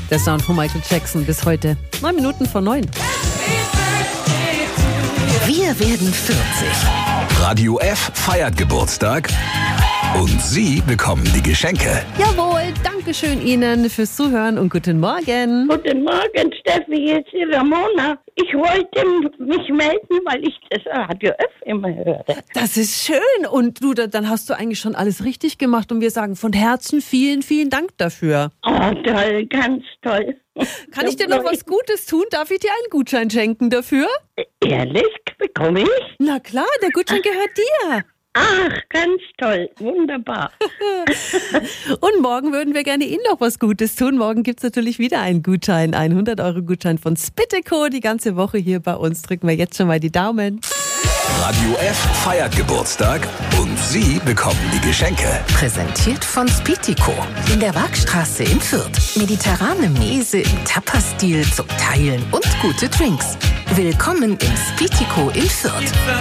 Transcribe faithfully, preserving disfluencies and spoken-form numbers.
Der Sound von Michael Jackson bis heute. Neun Minuten vor neun. Wir werden vierzig. Radio F feiert Geburtstag und Sie bekommen die Geschenke. Jawohl, Dankeschön Ihnen fürs Zuhören und guten Morgen. Guten Morgen, Steffi, hier ist die Ramona. Ich wollte mich melden, weil ich das Radio F immer höre. Das ist schön. Und du, dann hast du eigentlich schon alles richtig gemacht. Und wir sagen von Herzen vielen, vielen Dank dafür. Oh, toll, ganz toll. Kann ich dir noch was Gutes tun? Darf ich dir einen Gutschein schenken dafür? Ehrlich, bekomme ich? Na klar, der Gutschein gehört dir. Ach, ganz toll, wunderbar. Und morgen würden wir gerne Ihnen noch was Gutes tun. Morgen gibt es natürlich wieder einen Gutschein, einen hundert Euro Gutschein von Spiteco. Die ganze Woche hier bei uns. Drücken wir jetzt schon mal die Daumen. Radio F feiert Geburtstag und Sie bekommen die Geschenke. Präsentiert von Spiteco in der Waagstraße in Fürth. Mediterrane Mese im Tapas-Stil zum Teilen und gute Drinks. Willkommen im Spiteco in Fürth.